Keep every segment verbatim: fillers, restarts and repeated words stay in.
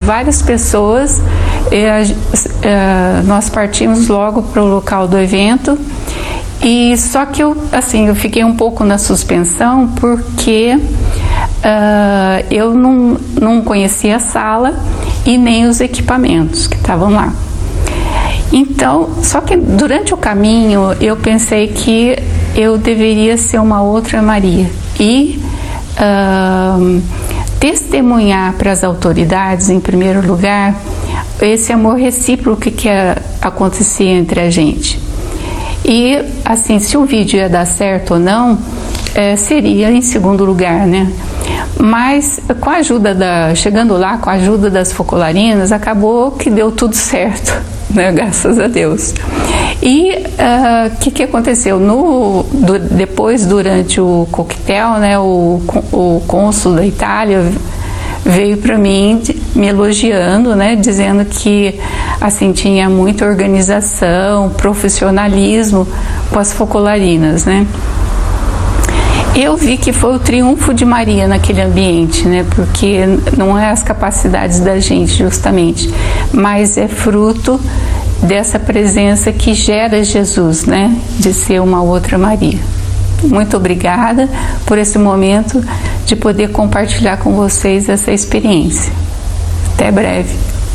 várias pessoas. E, uh, nós partimos logo para o local do evento. E só que eu, assim, eu fiquei um pouco na suspensão porque uh, eu não, não conhecia a sala e nem os equipamentos que estavam lá. Então, só que durante o caminho eu pensei que eu deveria ser uma outra Maria e uh, testemunhar para as autoridades, em primeiro lugar, esse amor recíproco que, que acontecia entre a gente. E, assim, se o vídeo ia dar certo ou não, é, seria em segundo lugar, né? Mas, com a ajuda da... Chegando lá, com a ajuda das focolarinas, acabou que deu tudo certo, né? Graças a Deus. E o uh, que, que aconteceu? No, do, depois, durante o coquetel, né, o, o cônsul da Itália veio para mim me elogiando, né, dizendo que assim tinha muita organização, profissionalismo com as focolarinas, né. Eu vi que foi o triunfo de Maria naquele ambiente, né, porque não é as capacidades da gente justamente, mas é fruto dessa presença que gera Jesus, né, de ser uma outra Maria. Muito obrigada por esse momento de poder compartilhar com vocês essa experiência. Até breve.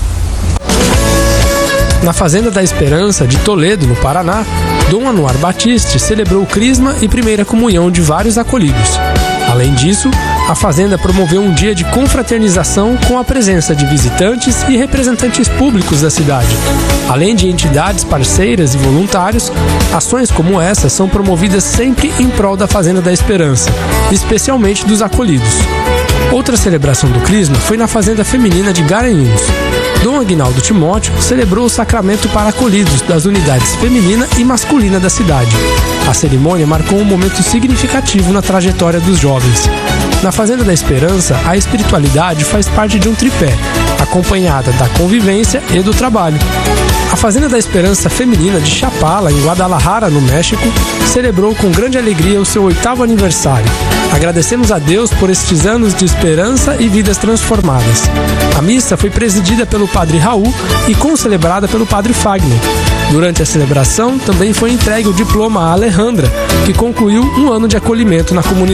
Na Fazenda da Esperança de Toledo, no Paraná, Dom Anuar Batiste celebrou o crisma e primeira comunhão de vários acolhidos. Além disso, a Fazenda promoveu um dia de confraternização com a presença de visitantes e representantes públicos da cidade. Além de entidades parceiras e voluntários, ações como essa são promovidas sempre em prol da Fazenda da Esperança, especialmente dos acolhidos. Outra celebração do crisma foi na Fazenda Feminina de Garanhuns. Dom Aguinaldo Timóteo celebrou o sacramento para acolhidos das unidades feminina e masculina da cidade. A cerimônia marcou um momento significativo na trajetória dos jovens. Na Fazenda da Esperança, a espiritualidade faz parte de um tripé, acompanhada da convivência e do trabalho. A Fazenda da Esperança Feminina de Chapala, em Guadalajara, no México, celebrou com grande alegria o seu oitavo aniversário. Agradecemos a Deus por estes anos de esperança e vidas transformadas. A missa foi presidida pelo Padre Raul e concelebrada pelo Padre Fagner. Durante a celebração, também foi entregue o diploma a Alejandra, que concluiu um ano de acolhimento na comunidade.